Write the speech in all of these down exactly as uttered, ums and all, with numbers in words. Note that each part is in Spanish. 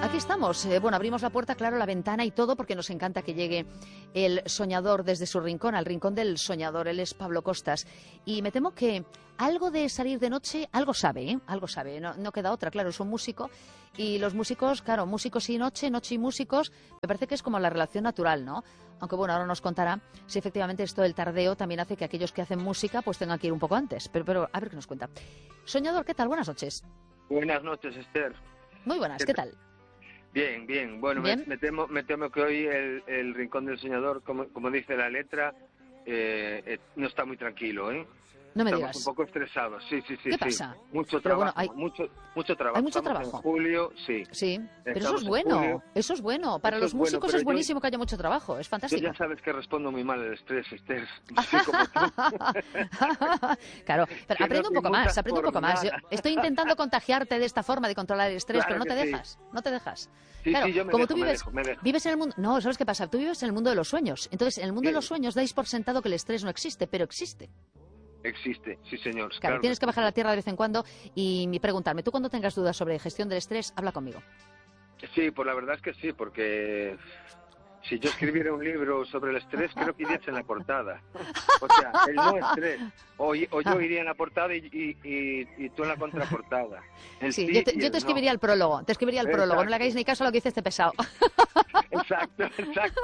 aquí estamos. Eh, bueno, abrimos la puerta, claro, la ventana y todo, porque nos encanta que llegue el soñador desde su rincón, al rincón del soñador. Él es Pablo Costas. Y me temo que algo de salir de noche, algo sabe, ¿eh? Algo sabe. No, no queda otra, claro, es un músico. Y los músicos, claro, músicos y noche, noche y músicos, me parece que es como la relación natural, ¿no? Aunque bueno, ahora nos contará si efectivamente esto del tardeo también hace que aquellos que hacen música pues tengan que ir un poco antes. Pero, pero a ver qué nos cuenta. Soñador, ¿qué tal? Buenas noches. Buenas noches, Esther. Muy buenas, ¿qué tal? Bien, bien. Bueno, ¿Bien? Me, me, temo, me temo que hoy el, el Rincón del Soñador, como, como dice la letra, eh, eh, no está muy tranquilo, ¿eh? No me Estamos digas. un poco estresados, sí, sí, sí. ¿Qué sí. pasa? Mucho Pero trabajo, bueno, hay- mucho, mucho trabajo. hay mucho Estamos trabajo. En julio, sí. Sí, pero eso Estamos es en bueno, julio. eso es bueno. Para Eso los es bueno, músicos pero es yo- buenísimo que haya mucho trabajo, es Yo fantástico. ya sabes que respondo muy mal al estrés, Esther. Soy como tú. Claro, pero Que no aprende un te poco más, inmutas aprende un por poco más. Yo nada. estoy intentando contagiarte de esta forma de controlar el estrés, Claro pero no te que sí. dejas, no te dejas. Sí, Claro, sí, yo me como dejo, tú me vives, dejo, me dejo. vives en el mundo, no, ¿sabes qué pasa? Tú vives en el mundo de los sueños. Entonces, en el mundo de Sí. los sueños dais por sentado que el estrés no existe, pero existe. Existe, sí, señor. Claro, tienes que bajar a la tierra de vez en cuando y preguntarme, tú cuando tengas dudas sobre gestión del estrés, habla conmigo. Sí, pues la verdad es que sí, porque si yo escribiera un libro sobre el estrés, creo que irías en la portada. O sea, el no estrés. O, y- o yo iría en la portada y, y, y, y tú en la contraportada. El Sí, sí yo te, y yo el te escribiría no. el prólogo, te escribiría el prólogo, no le Exacto. hagáis ni caso a lo que dice este pesado. Exacto, exacto.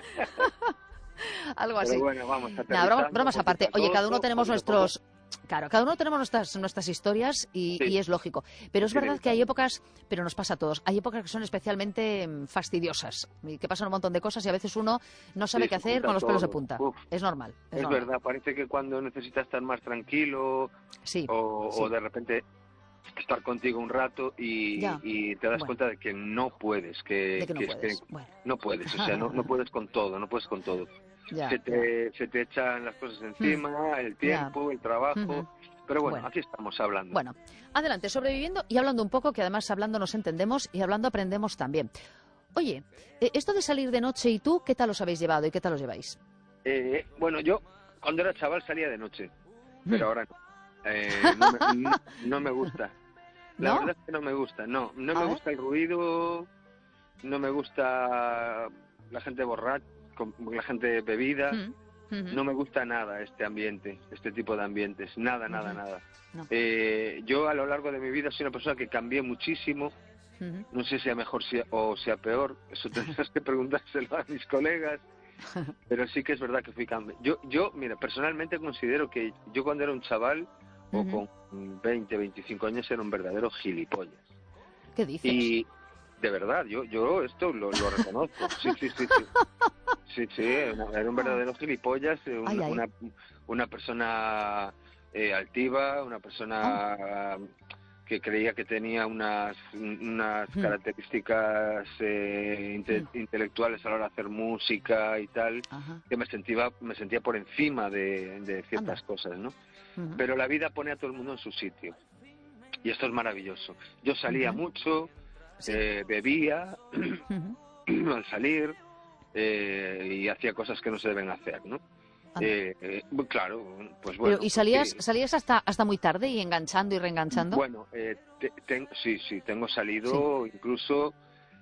Algo así. Pero bueno, vamos, Nada, bromas, aterrizando bromas poquito aparte. a Oye, cada uno poco, tenemos poquito a poco. nuestros... Claro, cada uno tenemos nuestras, nuestras historias y, Sí. y es lógico. Pero es Sí, verdad que hay claro. épocas, pero nos pasa a todos, hay épocas que son especialmente mm, fastidiosas y que pasan un montón de cosas y a veces uno no sabe Sí, qué se hacer junta con los pelos de todo. punta. Uf. Es normal. Es, Es normal. verdad, parece que cuando necesitas estar más tranquilo Sí, o, sí. o de repente estar contigo un rato y, Ya. y te das Bueno. cuenta de que no puedes, que, De que no que es puedes. que Bueno. no puedes, o sea, no, no puedes con todo, no puedes con todo. Ya, se, te, se te echan las cosas encima, el tiempo, el trabajo, Ujú. pero bueno, Bueno. aquí estamos hablando. Bueno, adelante, sobreviviendo y hablando un poco, que además hablando nos entendemos y hablando aprendemos también. Oye, eh, esto de salir de noche y tú, ¿qué tal os habéis llevado y qué tal os lleváis? Eh, bueno, yo cuando era chaval salía de noche, Mm. pero ahora no. Eh, no, me, no, no me gusta. La ¿No? verdad es que no me gusta, no. No A me ver. gusta el ruido, no me gusta la gente borracha, la gente bebida. Mm. Ujú. No me gusta nada este ambiente, este tipo de ambientes, nada, nada, Ujú. nada. No. Eh, yo a lo largo de mi vida soy una persona que cambié muchísimo, Ujú. no sé si sea mejor si- o sea peor, eso tendrás que preguntárselo a mis colegas, pero sí que es verdad que fui cambiando. Yo, yo, mira, personalmente considero que yo cuando era un chaval, o Ujú. con veinte, veinticinco años, era un verdadero gilipollas. ¿Qué dices? Y de verdad, yo yo esto lo, lo reconozco. Sí, sí, sí, sí. Sí, sí, era era un verdadero gilipollas, eh, una, Ay, ay. una, una persona eh, altiva, una persona que creía que tenía unas, unas Mm. características eh, inte- Mm. intelectuales a la hora de hacer música y tal, Ajá. que me sentía, me sentía por encima de, de ciertas Anda. cosas, ¿no? Ujú. Pero la vida pone a todo el mundo en su sitio. Y esto es maravilloso. Yo salía Ujú. mucho, Sí. eh, bebía Ujú. al salir eh, y hacía cosas que no se deben hacer, ¿no? Anda. Eh, eh, bu- claro, pues bueno. Pero, ¿y salías, sí. salías hasta, hasta muy tarde y enganchando y reenganchando? Bueno, eh, te- ten- sí, sí, tengo salido incluso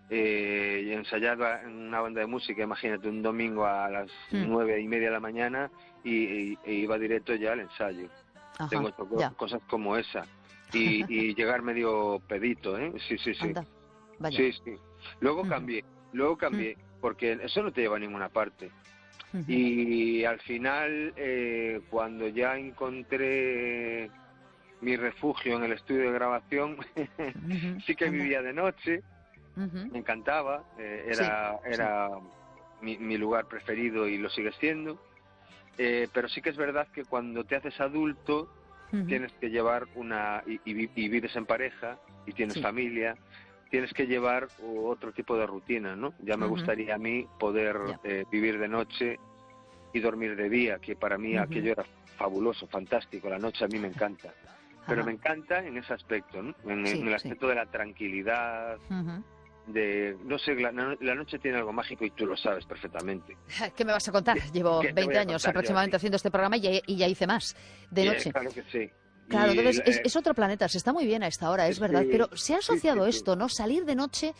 eh, y ensayaba en una banda de música, imagínate, un domingo a las Mm. nueve y media de la mañana y, y- e iba directo ya al ensayo. Ajá, Tengo hecho co- ya. cosas como esa. Y, y llegar medio pedito, ¿eh? Sí, sí, sí. Anda. Vaya. Sí, sí. Luego Ujú. cambié, luego cambié, porque eso no te lleva a ninguna parte. Ujú. Y al final, eh, cuando ya encontré mi refugio en el estudio de grabación, Ujú. sí que Anda. vivía de noche, Ujú. me encantaba, eh, era, Sí, era mi, mi lugar preferido y lo sigue siendo. Eh, pero sí que es verdad que cuando te haces adulto, Ujú. tienes que llevar una y, y vi- y vives en pareja y tienes Sí. familia, tienes que llevar otro tipo de rutina, ¿no? Ya me Ujú. gustaría a mí poder Ya. eh, vivir de noche y dormir de día, que para mí Ujú. aquello era fabuloso, fantástico. La noche a mí me encanta, pero Ajá. me encanta en ese aspecto, ¿no? En, Sí, en el sí. aspecto de la tranquilidad, Ujú. de no sé, la, la noche tiene algo mágico y tú lo sabes perfectamente. ¿Qué me vas a contar? Llevo qué te voy veinte a años contar yo a aproximadamente ti? haciendo este programa y ya, y ya hice más de Y, eh, noche. claro que sí. Claro, Y, entonces es, eh, es otro planeta, se está muy bien a esta hora, es sí, verdad, pero se ha sí, asociado sí, sí. esto, ¿no? Salir de noche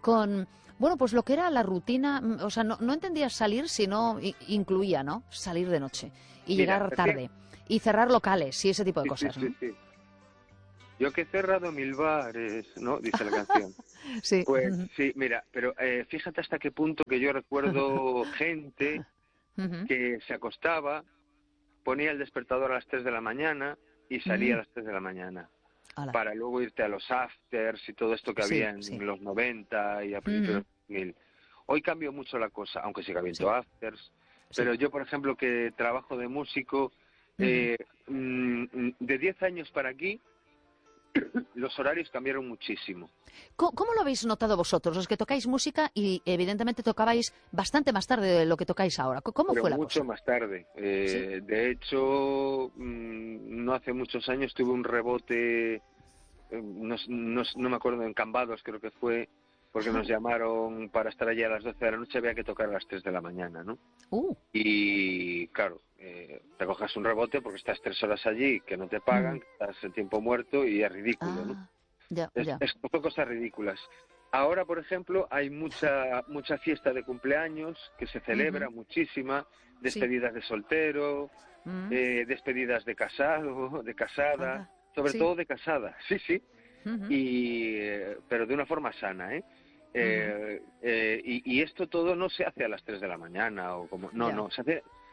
con, bueno, pues lo que era la rutina, mm, o sea, no, no entendías salir, sino i- incluía, ¿no? Salir de noche y Mira, llegar recién- tarde y cerrar locales y ese tipo de sí, sí, cosas, sí, ¿no? sí. Yo que he cerrado mil bares, ¿no? Dice la canción. Sí. Pues sí, mira, pero eh, fíjate hasta qué punto que yo recuerdo gente Ujú. que se acostaba, ponía el despertador a las tres de la mañana y salía Mm, a las tres de la mañana, ala. para luego irte a los afters y todo esto que Sí, había en sí. los noventa y a principios de Ujú. los dos mil. Hoy cambió mucho la cosa, aunque siga habiendo Sí, afters, sí. pero yo, por ejemplo, que trabajo de músico, Ujú. eh, mm, mm, de diez años para aquí, los horarios cambiaron muchísimo. ¿Cómo, cómo lo habéis notado vosotros, los que tocáis música y evidentemente tocabais bastante más tarde de lo que tocáis ahora? C- ¿Cómo Pero fue la mucho cosa? más tarde. Sí. Eh, de hecho, mm, no hace muchos años tuve un rebote, eh, no, no, no me acuerdo, en Cambados creo que fue, porque nos llamaron para estar allí a las doce de la noche, había que tocar a las tres de la mañana, ¿no? Uh. Y claro, eh, te coges un rebote porque estás tres horas allí, que no te Ujú. pagan, que estás en tiempo muerto y es ridículo, ¿no? Ah, ya, Es, ya. es son cosas ridículas. Ahora, por ejemplo, hay mucha mucha fiesta de cumpleaños que se celebra, Ujú. muchísima, Sí. despedidas de soltero, Mm, eh, despedidas de casado, de casada, anda. sobre Sí. todo de casada, sí, sí, Ujú. y eh, pero de una forma sana, ¿eh? Ujú. Eh, eh, y, y esto todo no se hace a las tres de la mañana o como no, Ya. no, se hace